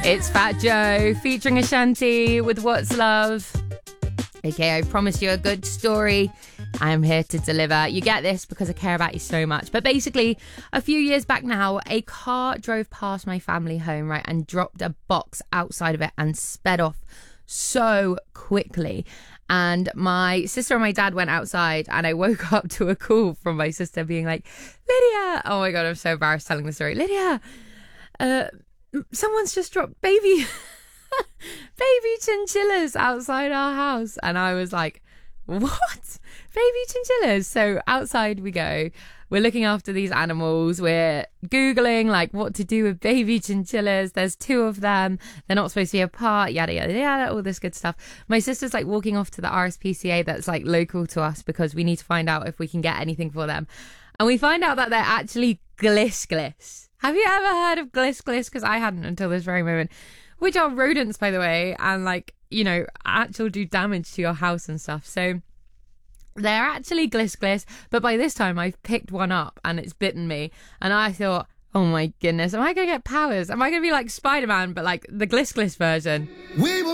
It's Fat Joe featuring Ashanti with What's Love. Okay, I promise you a good story. I'm here to deliver. You get this because I care about you so much. But basically, a few years back now, a car drove past my family home, right, and dropped a box outside of it and sped off so quickly. And my sister and my dad went outside, and I woke up to a call from my sister being like, Lydia, oh my God, I'm so embarrassed telling the story. Lydia, someone's just dropped baby chinchillas outside our house. And I was like, what? Baby chinchillas? So outside we go. We're looking after these animals. We're Googling like what to do with baby chinchillas. There's 2 of them. They're not supposed to be apart, yada, yada, yada, all this good stuff. My sister's like walking off to the RSPCA that's like local to us because we need to find out if we can get anything for them. And we find out that they're actually gliss. Have you ever heard of gliss? Because I hadn't until this very moment. Which are rodents, by the way, and like, you know, actually do damage to your house and stuff. So they're actually gliss, but by this time I've picked one up and it's bitten me. And I thought, oh my goodness, am I going to get powers? Am I going to be like Spider-Man, but like the gliss version? We will